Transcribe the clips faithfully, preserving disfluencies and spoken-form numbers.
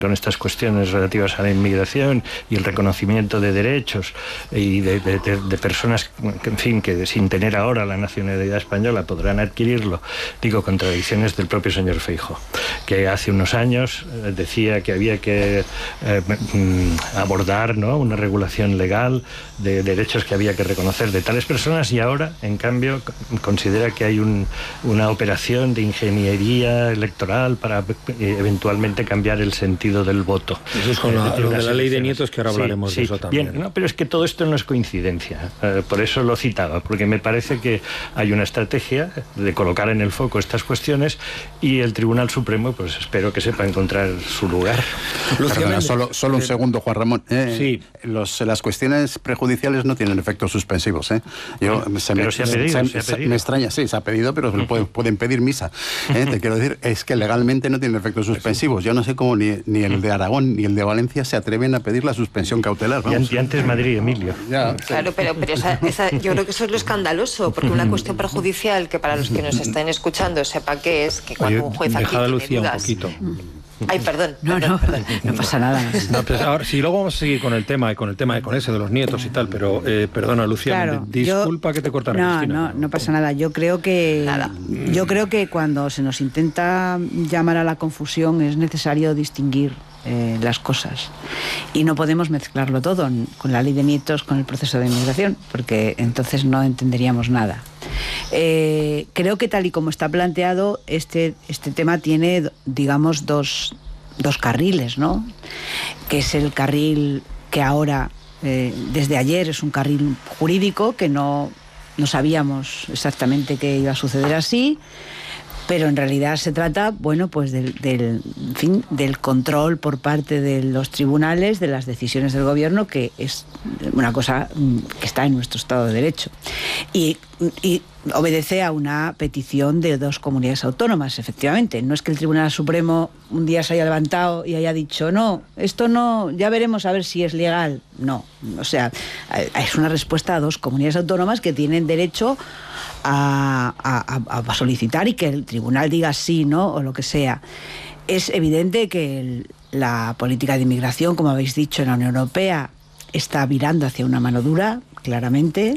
con estas cuestiones relativas a la inmigración y el reconocimiento de derechos y de, de, de, de personas que, en fin, que sin tener ahora la nacionalidad española podrán adquirirlo, digo, contradicciones del propio señor Feijóo, que hace unos años eh, decía que había que eh, abordar, ¿no?, una regulación legal de derechos que había que reconocer de tales personas, y ahora, en cambio, considera que hay un, una operación de ingeniería electoral para eh, eventualmente cambiar el sentido del voto. Eso es con la, lo de la ley de nietos, que ahora hablaremos sí, sí, de eso también. Bien, no, pero es que todo esto no es coincidencia, eh, por eso lo citaba, porque me parece que hay una estrategia de colocar en el foco estas cuestiones, y el Tribunal Supremo, pues espero que sepa encontrar su lugar. Perdona, solo, solo un segundo, Juan Ramón. Eh, sí. Los, las cuestiones prejudiciales no tienen efectos suspensivos. ¿eh? Yo, sí, se pero me, se ha pedido, se, se ha se, pedido. Me extraña, sí, se ha pedido, pero uh-huh. pueden, pueden pedir misa. ¿eh? Te quiero decir, es que legalmente no tienen efectos suspensivos. Yo no sé cómo ni, ni el de Aragón ni el de Valencia se atreven a pedir la suspensión cautelar. Vamos. Y antes Madrid, Emilio. Ya, claro, sí. pero, pero esa, esa, yo creo que eso es lo escandaloso, porque una cuestión perjudicial, que para los que nos estén escuchando sepa qué es, que cuando Oye, un juez aquí dejad a tiene Lucía dudas... un poquito. Ay, perdón. No, perdón, no, perdón. no pasa nada. No, pues ahora, sí, luego vamos a seguir con el tema, y con el tema de con ese de los nietos y tal, pero eh, perdona, Lucía, Claro, disculpa yo, que te cortara, no, Cristina. No, no pasa nada. Yo creo que Nada. yo creo que cuando se nos intenta llamar a la confusión es necesario distinguir eh, las cosas, y no podemos mezclarlo todo con la ley de nietos, con el proceso de inmigración, porque entonces no entenderíamos nada. Eh, creo que tal y como está planteado, este, este tema tiene, digamos, dos, dos carriles, ¿no? Que es el carril que ahora, eh, desde ayer, es un carril jurídico, que no, no sabíamos exactamente qué iba a suceder así, pero en realidad se trata, bueno, pues del, del, en fin, del control por parte de los tribunales de las decisiones del gobierno, que es una cosa que está en nuestro Estado de Derecho. Y, y obedece a una petición de dos comunidades autónomas, efectivamente. No es que el Tribunal Supremo un día se haya levantado y haya dicho, no, esto no, ya veremos a ver si es legal. No, o sea, es una respuesta a dos comunidades autónomas que tienen derecho a, a, a solicitar, y que el tribunal diga sí, no, o lo que sea. Es evidente que el, la política de inmigración, como habéis dicho, en la Unión Europea está virando hacia una mano dura, claramente.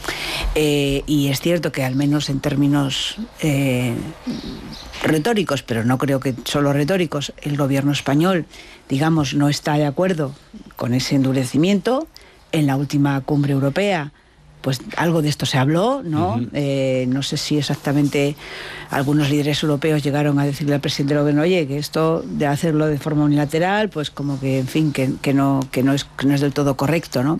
Eh, y es cierto que, al menos en términos eh, retóricos, pero no creo que solo retóricos, el gobierno español, digamos, no está de acuerdo con ese endurecimiento. En la última cumbre europea, pues algo de esto se habló, ¿no? Uh-huh. Eh, no sé si exactamente algunos líderes europeos llegaron a decirle al presidente del gobierno, oye, que esto de hacerlo de forma unilateral, pues como que, en fin, que, que, no, que, no, es, que no es del todo correcto, ¿no?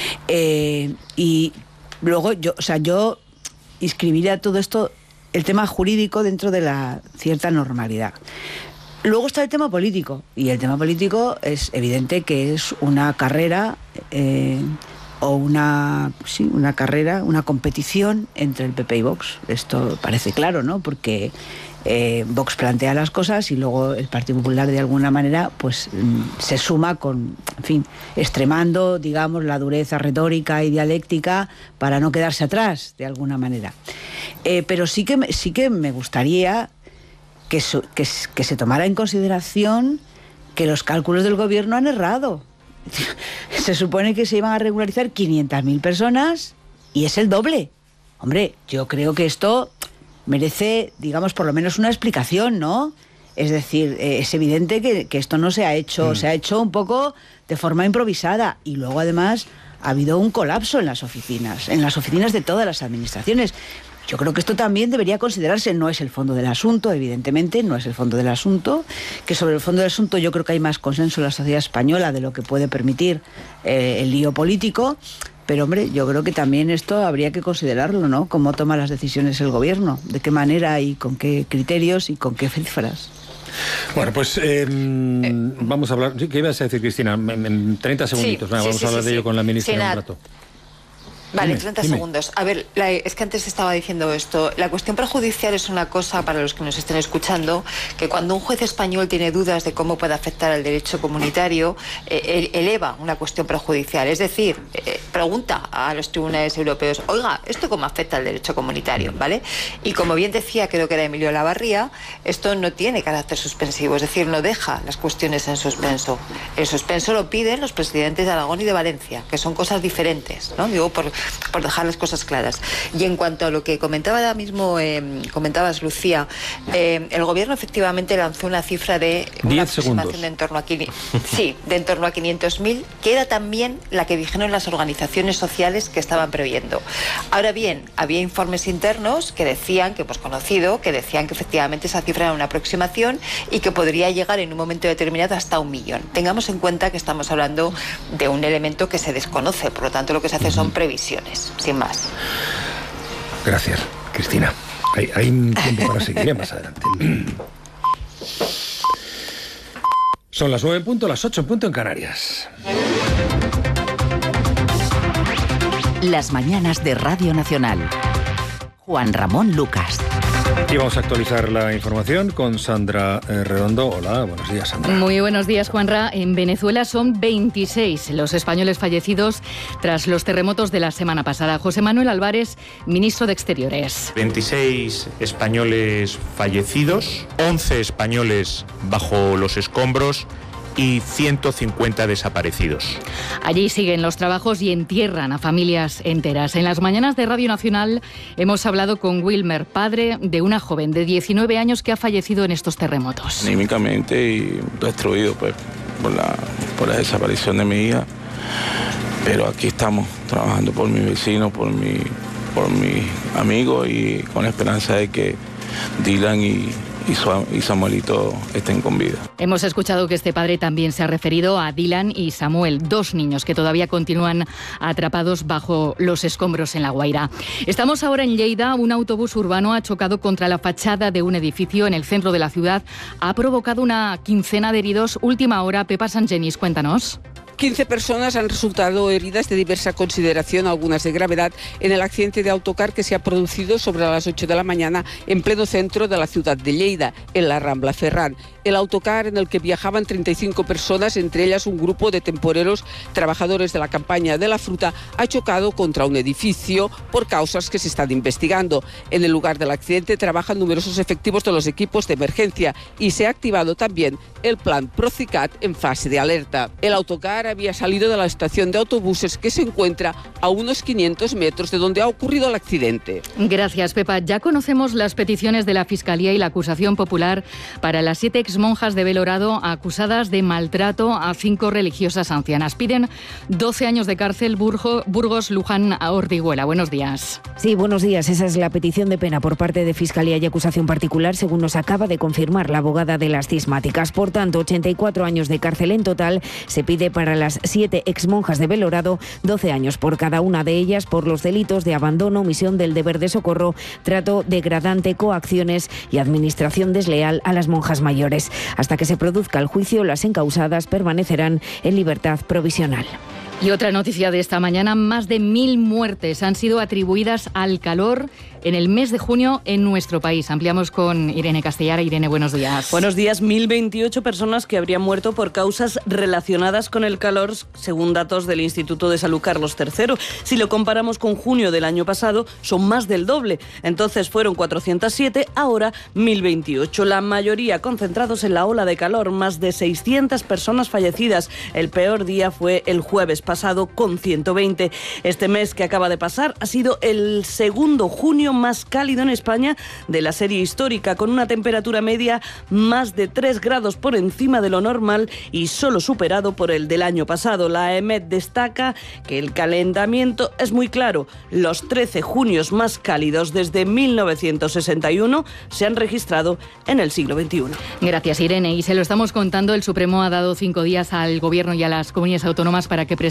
Eh, y luego, yo, o sea, yo inscribiría todo esto, el tema jurídico, dentro de la cierta normalidad. Luego está el tema político, y el tema político es evidente que es una carrera... Eh, o una, sí, una carrera, una competición entre el P P y Vox. Esto parece claro, ¿no? Porque eh, Vox plantea las cosas y luego el Partido Popular, de alguna manera, pues se suma con, en fin, extremando, digamos, la dureza retórica y dialéctica para no quedarse atrás, de alguna manera. Eh, pero sí que, sí que me gustaría que, so, que, que se tomara en consideración que los cálculos del gobierno han errado. Se supone que se iban a regularizar quinientas mil personas y es el doble. Hombre, yo creo que esto merece, digamos, por lo menos una explicación, ¿no? Es decir, eh, es evidente que, que esto no se ha hecho, mm. se ha hecho un poco de forma improvisada, y luego además ha habido un colapso en las oficinas, en las oficinas de todas las administraciones. Yo creo que esto también debería considerarse. No es el fondo del asunto, evidentemente, no es el fondo del asunto, que sobre el fondo del asunto yo creo que hay más consenso en la sociedad española de lo que puede permitir eh, el lío político, pero hombre, yo creo que también esto habría que considerarlo, ¿no? Cómo toma las decisiones el gobierno, de qué manera y con qué criterios y con qué cifras. Bueno, pues eh, eh, vamos a hablar... ¿Qué ibas a decir, Cristina? En, en treinta segunditos, sí, Venga, sí, vamos sí, a hablar sí, de ello sí. con la ministra sí, en un rato. Vale, Dime, treinta dime. segundos. A ver, la, es que antes estaba diciendo esto. La cuestión prejudicial es una cosa, para los que nos estén escuchando, que cuando un juez español tiene dudas de cómo puede afectar al derecho comunitario, eh, eleva una cuestión prejudicial. Es decir, eh, pregunta a los tribunales europeos, oiga, ¿esto cómo afecta al derecho comunitario? ¿Vale? Y como bien decía, creo que era Emilio Lavarría, esto no tiene carácter suspensivo, es decir, no deja las cuestiones en suspenso. El suspenso lo piden los presidentes de Aragón y de Valencia, que son cosas diferentes, ¿no? Digo, por por dejar las cosas claras. Y en cuanto a lo que comentaba ahora mismo, eh, comentabas, Lucía, eh, el gobierno efectivamente lanzó una cifra de una aproximación de en torno a quinientos, sí, de en torno a quinientos mil, que era también la que dijeron las organizaciones sociales que estaban previendo. Ahora bien, había informes internos que decían, que hemos conocido, que decían que efectivamente esa cifra era una aproximación y que podría llegar en un momento determinado hasta un millón. Tengamos en cuenta que estamos hablando de un elemento que se desconoce, por lo tanto lo que se hace son previsiones. Sin más. Gracias, Cristina. Hay, hay un tiempo para seguir, ¿eh? Más adelante. Son las nueve en punto, las ocho en punto en Canarias. Las mañanas de Radio Nacional. Juan Ramón Lucas. Y vamos a actualizar la información con Sandra eh, Redondo. Hola, buenos días, Sandra. Muy buenos días, Juanra. En Venezuela son veintiséis los españoles fallecidos tras los terremotos de la semana pasada. José Manuel Álvarez, ministro de Exteriores. veintiséis españoles fallecidos, once españoles bajo los escombros y ciento cincuenta desaparecidos. Allí siguen los trabajos y entierran a familias enteras. En las mañanas de Radio Nacional hemos hablado con Wilmer, padre de una joven de diecinueve años que ha fallecido en estos terremotos. Anímicamente y destruido pues, por, la, por la desaparición de mi hija. Pero aquí estamos trabajando por mi vecino, por mi, por mis amigos y con la esperanza de que Dylan y... Y, su, y Samuelito estén con vida. Hemos escuchado que este padre también se ha referido a Dylan y Samuel, dos niños que todavía continúan atrapados bajo los escombros en La Guaira. Estamos ahora en Lleida. Un autobús urbano ha chocado contra la fachada de un edificio en el centro de la ciudad. Ha provocado una quincena de heridos. Última hora, Pepa Sangenis, cuéntanos. quince personas han resultado heridas de diversa consideración, algunas de gravedad, en el accidente de autocar que se ha producido sobre las ocho de la mañana en pleno centro de la ciudad de Lleida, en la Rambla Ferran. El autocar en el que viajaban treinta y cinco personas, entre ellas un grupo de temporeros trabajadores de la campaña de la fruta, ha chocado contra un edificio por causas que se están investigando. En el lugar del accidente trabajan numerosos efectivos de los equipos de emergencia y se ha activado también el plan Procicat en fase de alerta. El autocar había salido de la estación de autobuses que se encuentra a unos quinientos metros de donde ha ocurrido el accidente. Gracias, Pepa. Ya conocemos las peticiones de la Fiscalía y la acusación popular para las siete exmonjas de Belorado acusadas de maltrato a cinco religiosas ancianas. Piden doce años de cárcel. Burgo, Burgos, Luján, Ortiguela. Buenos días. Sí, buenos días. Esa es la petición de pena por parte de Fiscalía y acusación particular, según nos acaba de confirmar la abogada de las cismáticas. Por tanto, ochenta y cuatro años de cárcel en total se pide para las siete exmonjas de Belorado, doce años por cada una de ellas por los delitos de abandono, omisión del deber de socorro, trato degradante, coacciones y administración desleal a las monjas mayores. Hasta que se produzca el juicio, las encausadas permanecerán en libertad provisional. Y otra noticia de esta mañana, más de mil muertes han sido atribuidas al calor en el mes de junio en nuestro país. Ampliamos con Irene Castellara. Irene, buenos días. Buenos días. mil veintiocho personas que habrían muerto por causas relacionadas con el calor, según datos del Instituto de Salud Carlos tercero. Si lo comparamos con junio del año pasado, son más del doble. Entonces fueron cuatrocientos siete, ahora mil veintiocho. La mayoría concentrados en la ola de calor, más de seiscientas personas fallecidas. El peor día fue el jueves pasado con ciento veinte. Este mes que acaba de pasar ha sido el segundo junio más cálido en España de la serie histórica, con una temperatura media más de tres grados por encima de lo normal y solo superado por el del año pasado. La EMET destaca que el calentamiento es muy claro. Los trece junios más cálidos desde mil novecientos sesenta y uno se han registrado en el siglo veintiuno. Gracias, Irene. Y se lo estamos contando, el Supremo ha dado cinco días al Gobierno y a las comunidades autónomas para que presenten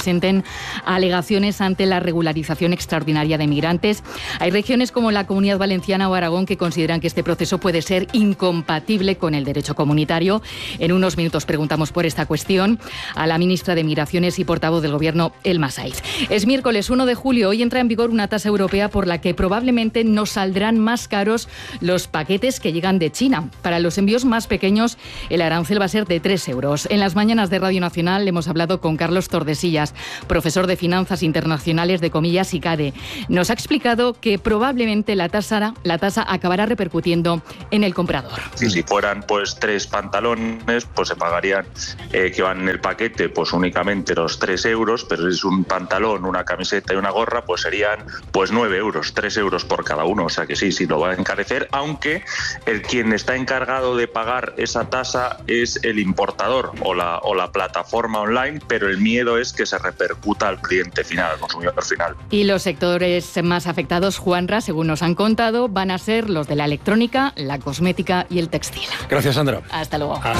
presenten alegaciones ante la regularización extraordinaria de migrantes. Hay regiones como la Comunidad Valenciana o Aragón que consideran que este proceso puede ser incompatible con el derecho comunitario. En unos minutos preguntamos por esta cuestión a la ministra de Migraciones y portavoz del Gobierno, Elma Saiz. Es miércoles uno de julio. Hoy entra en vigor una tasa europea por la que probablemente nos saldrán más caros los paquetes que llegan de China. Para los envíos más pequeños, el arancel va a ser de tres euros. En las mañanas de Radio Nacional hemos hablado con Carlos Tordesillas, profesor de Finanzas Internacionales de Comillas y CADE. Nos ha explicado que probablemente la tasa, la tasa acabará repercutiendo en el comprador. Si, si fueran pues tres pantalones, pues se pagarían eh, que van en el paquete pues únicamente los tres euros, pero si es un pantalón, una camiseta y una gorra, pues serían pues nueve euros, tres euros por cada uno. O sea que sí, sí lo va a encarecer, aunque el quien está encargado de pagar esa tasa es el importador o la, o la plataforma online, pero el miedo es que se repercuta al cliente final, al consumidor final. Y los sectores más afectados, Juanra, según nos han contado, van a ser los de la electrónica, la cosmética y el textil. Gracias, Sandra. Hasta luego. Hasta.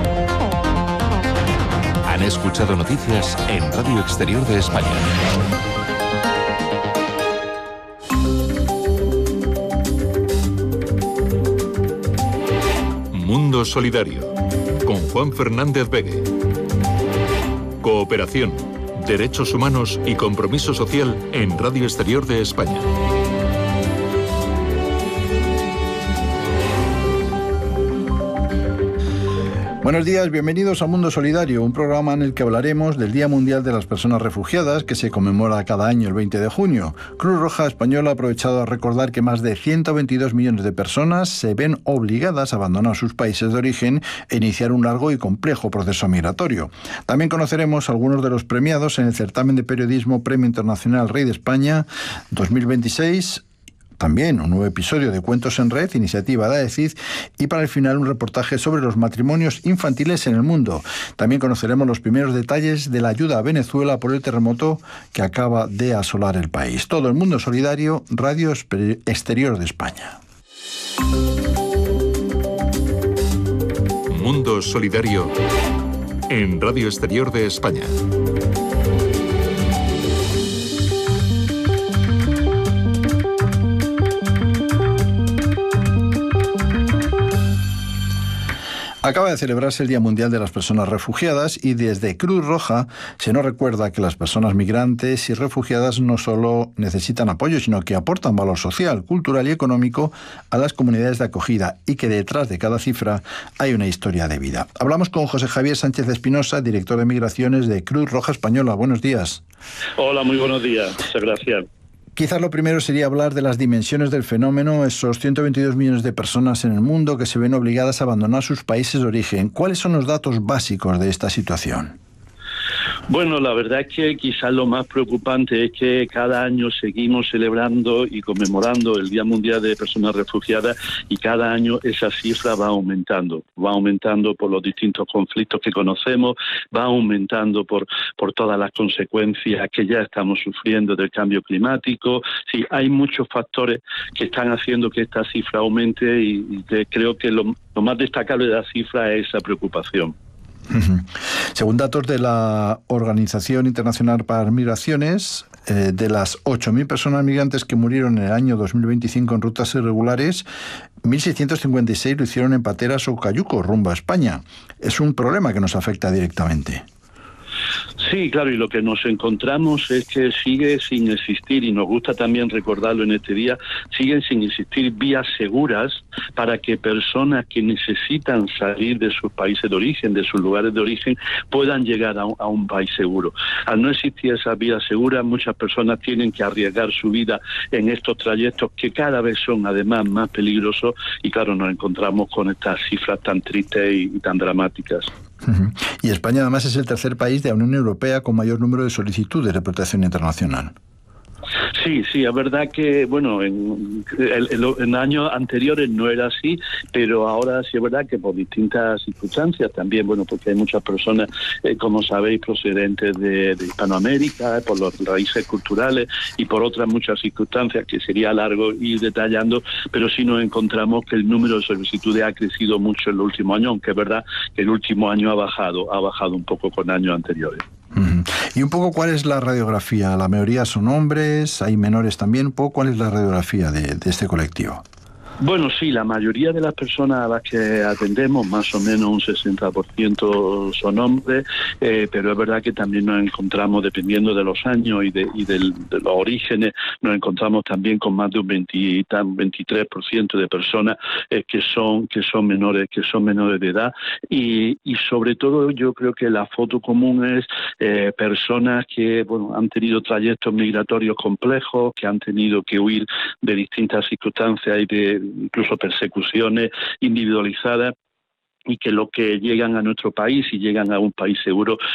Han escuchado noticias en Radio Exterior de España. Mundo Solidario, con Juan Fernández Begue. Cooperación, derechos humanos y compromiso social en Radio Exterior de España. Buenos días, bienvenidos a Mundo Solidario, un programa en el que hablaremos del Día Mundial de las Personas Refugiadas, que se conmemora cada año el veinte de junio. Cruz Roja Española ha aprovechado a recordar que más de ciento veintidós millones de personas se ven obligadas a abandonar sus países de origen e iniciar un largo y complejo proceso migratorio. También conoceremos algunos de los premiados en el certamen de periodismo Premio Internacional Rey de España dos mil veintiséis. También un nuevo episodio de Cuentos en Red, iniciativa de AECID, y para el final un reportaje sobre los matrimonios infantiles en el mundo. También conoceremos los primeros detalles de la ayuda a Venezuela por el terremoto que acaba de asolar el país. Todo el mundo solidario, Radio Exterior de España. Mundo Solidario en Radio Exterior de España. Acaba de celebrarse el Día Mundial de las Personas Refugiadas y desde Cruz Roja se nos recuerda que las personas migrantes y refugiadas no solo necesitan apoyo, sino que aportan valor social, cultural y económico a las comunidades de acogida y que detrás de cada cifra hay una historia de vida. Hablamos con José Javier Sánchez Espinosa, director de Migraciones de Cruz Roja Española. Buenos días. Hola, muy buenos días. Muchas gracias. Quizás lo primero sería hablar de las dimensiones del fenómeno, esos ciento veintidós millones de personas en el mundo que se ven obligadas a abandonar sus países de origen. ¿Cuáles son los datos básicos de esta situación? Bueno, la verdad es que quizás lo más preocupante es que cada año seguimos celebrando y conmemorando el Día Mundial de Personas Refugiadas y cada año esa cifra va aumentando. Va aumentando por los distintos conflictos que conocemos, va aumentando por, por todas las consecuencias que ya estamos sufriendo del cambio climático. Sí, hay muchos factores que están haciendo que esta cifra aumente y, y que creo que lo, lo más destacable de la cifra es esa preocupación. Según datos de la Organización Internacional para las Migraciones, eh, de las ocho mil personas migrantes que murieron en el año dos mil veinticinco en rutas irregulares, mil seiscientos cincuenta y seis lo hicieron en pateras o cayucos rumbo a España. Es un problema que nos afecta directamente. Sí, claro, y lo que nos encontramos es que sigue sin existir, y nos gusta también recordarlo en este día, siguen sin existir vías seguras para que personas que necesitan salir de sus países de origen, de sus lugares de origen, puedan llegar a un, a un país seguro. Al no existir esas vías seguras, muchas personas tienen que arriesgar su vida en estos trayectos que cada vez son además más peligrosos, y claro, nos encontramos con estas cifras tan tristes y, y tan dramáticas. Uh-huh. Y España además es el tercer país de la Unión Europea con mayor número de solicitudes de protección internacional. Sí, sí, es verdad que, bueno, en, en, en años anteriores no era así, pero ahora sí es verdad que por distintas circunstancias también, bueno, porque hay muchas personas, eh, como sabéis, procedentes de, de Hispanoamérica, por los raíces culturales y por otras muchas circunstancias que sería largo ir detallando, pero sí nos encontramos que el número de solicitudes ha crecido mucho en los últimos años, aunque es verdad que el último año ha bajado, ha bajado un poco con años anteriores. Uh-huh. Y un poco cuál es la radiografía. La mayoría son hombres, hay menores también. Un poco cuál es la radiografía de, de este colectivo. Bueno, sí, la mayoría de las personas a las que atendemos, más o menos un sesenta por ciento son hombres, eh, pero es verdad que también nos encontramos, dependiendo de los años y de, y del, de los orígenes, nos encontramos también con más de un veinte, veintitrés por ciento de personas eh, que son que son menores que son menores de edad y, y sobre todo yo creo que la foto común es eh, personas que bueno han tenido trayectos migratorios complejos, que han tenido que huir de distintas circunstancias y de incluso persecuciones individualizadas, y que los que llegan a nuestro país y llegan a un país seguro